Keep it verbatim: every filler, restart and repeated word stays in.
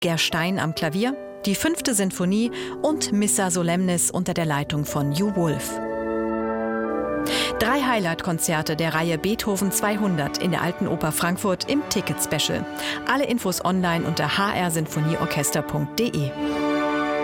Gerstein am Klavier, die fünfte Sinfonie und Missa Solemnis unter der Leitung von Hugh Wolf. Drei Highlight-Konzerte der Reihe Beethoven zweihundert in der Alten Oper Frankfurt im Ticket-Special. Alle Infos online unter h r sinfonieorchester punkt d e.